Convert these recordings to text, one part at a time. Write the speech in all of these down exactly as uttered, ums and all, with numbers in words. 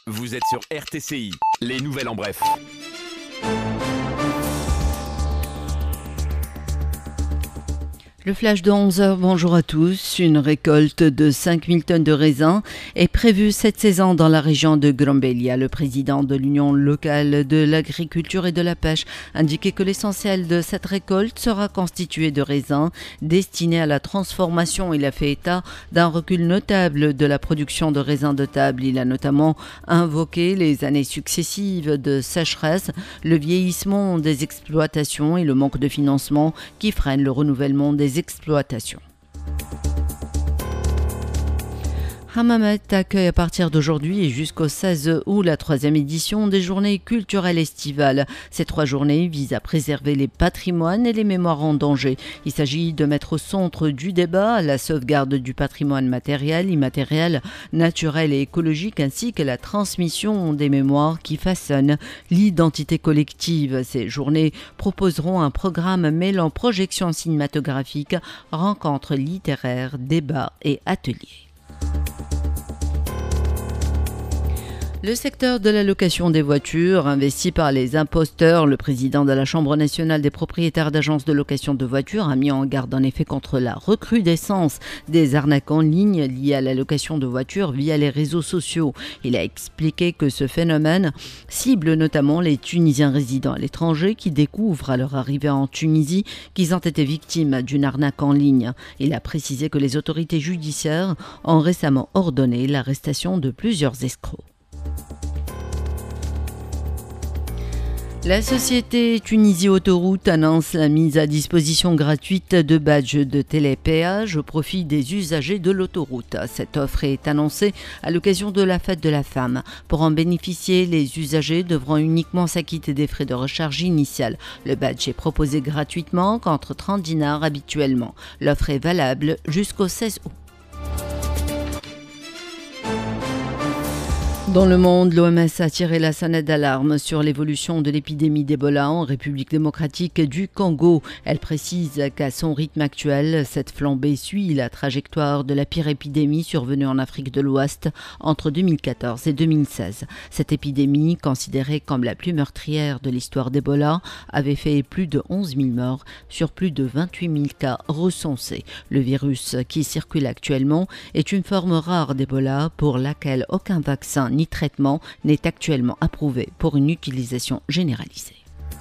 Vous êtes sur R T C I, les nouvelles en bref. Le flash de onze heures, bonjour à tous. Une récolte de cinq mille tonnes de raisins est prévue cette saison dans la région de Grombelia. Le président de l'Union locale de l'agriculture et de la pêche a indiqué que l'essentiel de cette récolte sera constitué de raisins destinés à la transformation. Il a fait état d'un recul notable de la production de raisins de table. Il a notamment invoqué les années successives de sécheresse, le vieillissement des exploitations et le manque de financement qui freinent le renouvellement des exploitations. Hammamet accueille à partir d'aujourd'hui et jusqu'au seize août la troisième édition des journées culturelles estivales. Ces trois journées visent à préserver les patrimoines et les mémoires en danger. Il s'agit de mettre au centre du débat la sauvegarde du patrimoine matériel, immatériel, naturel et écologique, ainsi que la transmission des mémoires qui façonnent l'identité collective. Ces journées proposeront un programme mêlant projections cinématographiques, rencontres littéraires, débats et ateliers. Le secteur de la location des voitures, investi par les imposteurs, le président de la Chambre nationale des propriétaires d'agences de location de voitures a mis en garde en effet contre la recrudescence des arnaques en ligne liées à la location de voitures via les réseaux sociaux. Il a expliqué que ce phénomène cible notamment les Tunisiens résidant à l'étranger qui découvrent à leur arrivée en Tunisie qu'ils ont été victimes d'une arnaque en ligne. Il a précisé que les autorités judiciaires ont récemment ordonné l'arrestation de plusieurs escrocs. La société Tunisie Autoroute annonce la mise à disposition gratuite de badges de télépéage au profit des usagers de l'autoroute. Cette offre est annoncée à l'occasion de la fête de la femme. Pour en bénéficier, les usagers devront uniquement s'acquitter des frais de recharge initiale. Le badge est proposé gratuitement contre trente dinars habituellement. L'offre est valable jusqu'au seize août. Dans le monde, l'O M S a tiré la sonnette d'alarme sur l'évolution de l'épidémie d'Ebola en République démocratique du Congo. Elle précise qu'à son rythme actuel, cette flambée suit la trajectoire de la pire épidémie survenue en Afrique de l'Ouest entre deux mille quatorze et deux mille seize. Cette épidémie, considérée comme la plus meurtrière de l'histoire d'Ebola, avait fait plus de onze mille morts sur plus de vingt-huit mille cas recensés. Le virus qui circule actuellement est une forme rare d'Ebola pour laquelle aucun vaccin ni traitement n'est actuellement approuvé pour une utilisation généralisée.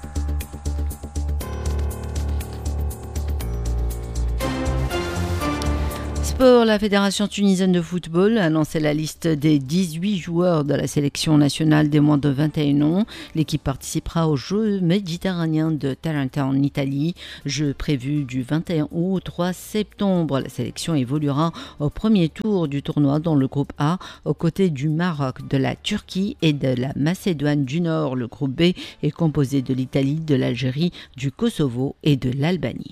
Pour la Fédération tunisienne de football a annoncé la liste des dix-huit joueurs de la sélection nationale des moins de vingt et un ans. L'équipe participera aux Jeux méditerranéens de Taranto en Italie. Jeux prévus du vingt et un août au trois septembre. La sélection évoluera au premier tour du tournoi dans le groupe A, aux côtés du Maroc, de la Turquie et de la Macédoine du Nord. Le groupe B est composé de l'Italie, de l'Algérie, du Kosovo et de l'Albanie.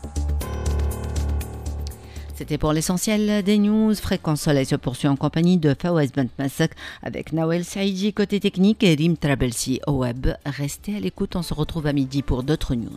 C'était pour l'essentiel des news. Fréquence Soleil se poursuit en compagnie de Fawaz Bentmasek avec Nawel Saïdi côté technique et Rim Trabelsi au web. Restez à l'écoute, on se retrouve à midi pour d'autres news.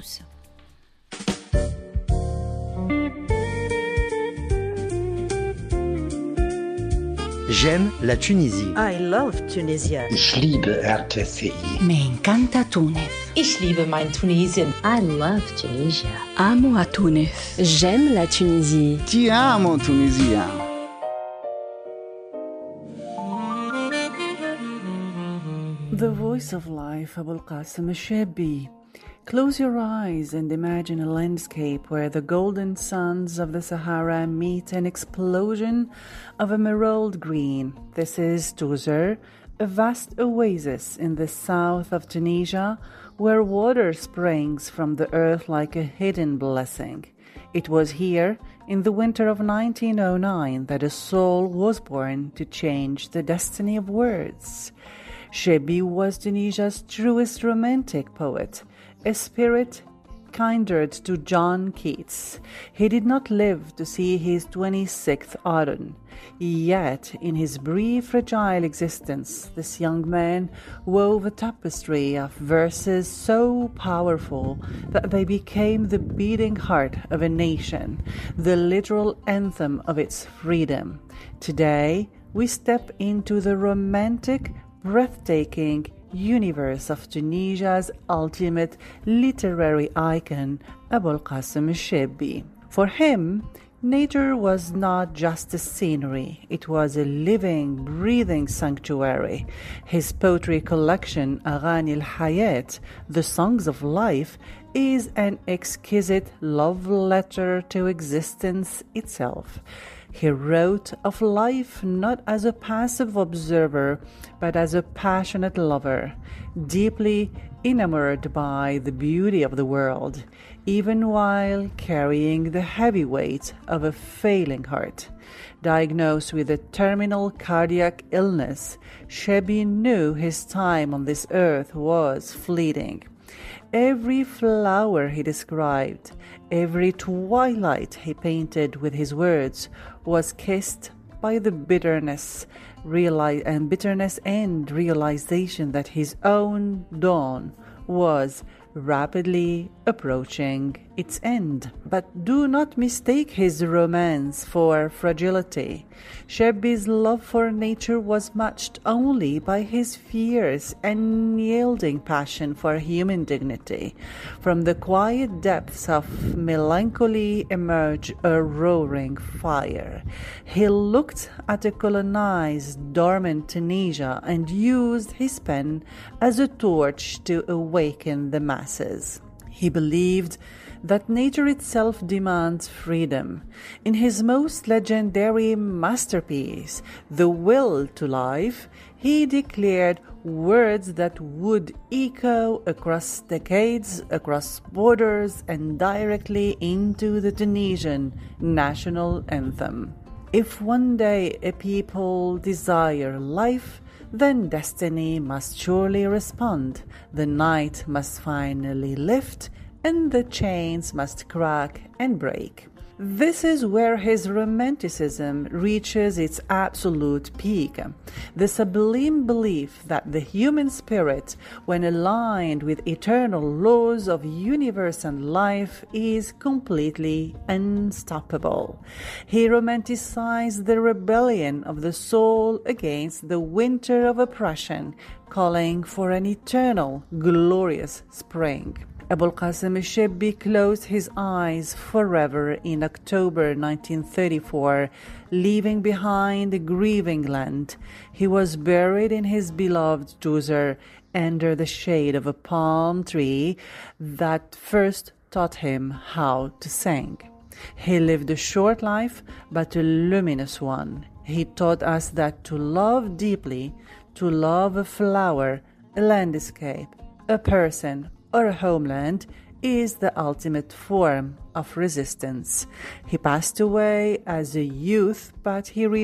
J'aime la Tunisie. I love Tunisia. Ich liebe R T C I. Me encanta Túnez. Ich liebe mein Tunesien. I love Tunisia. Amo a Túnez. J'aime la Tunisie. Ti amo, Tunisia. The voice of life, Abul Qasim Shebi. Close your eyes and imagine a landscape where the golden suns of the Sahara meet an explosion of emerald green. This is Tozeur, a vast oasis in the south of Tunisia, where water springs from the earth like a hidden blessing. It was here, in the winter of nineteen oh nine, that a soul was born to change the destiny of words. Shebi was Tunisia's truest romantic poet, a spirit kindred to John Keats. He did not live to see his twenty-sixth autumn. Yet, in his brief, fragile existence, this young man wove a tapestry of verses so powerful that they became the beating heart of a nation, the literal anthem of its freedom. Today, we step into the romantic breathtaking universe of Tunisia's ultimate literary icon, Abul Qasim al-Shabbi. For him, nature was not just a scenery, it was a living, breathing sanctuary. His poetry collection, Aghani al-Hayat, The Songs of Life, is an exquisite love letter to existence itself. He wrote of life not as a passive observer, but as a passionate lover, deeply enamored by the beauty of the world, even while carrying the heavy weight of a failing heart. Diagnosed with a terminal cardiac illness, Shabbi knew his time on this earth was fleeting. Every flower he described, every twilight he painted with his words, was kissed by the bitterness, reali- and bitterness and realization that his own dawn was rapidly approaching its end. But do not mistake his romance for fragility. Shabbi's love for nature was matched only by his fierce and unyielding passion for human dignity. From the quiet depths of melancholy emerged a roaring fire. He looked at a colonized, dormant Tunisia and used his pen as a torch to awaken the masses. He believed that nature itself demands freedom. In his most legendary masterpiece, The Will to Life, he declared words that would echo across decades, across borders, and directly into the Tunisian national anthem. If one day a people desire life, then destiny must surely respond. The night must finally lift, and the chains must crack and break. This is where his romanticism reaches its absolute peak. The sublime belief that the human spirit, when aligned with eternal laws of universe and life, is completely unstoppable. He romanticized the rebellion of the soul against the winter of oppression, calling for an eternal, glorious spring. Abul Qasim al-Shabbi closed his eyes forever in October nineteen thirty-four, leaving behind a grieving land. He was buried in his beloved Djoser under the shade of a palm tree that first taught him how to sing. He lived a short life, but a luminous one. He taught us that to love deeply, to love a flower, a landscape, a person, or a homeland is the ultimate form of resistance. He passed away as a youth, but he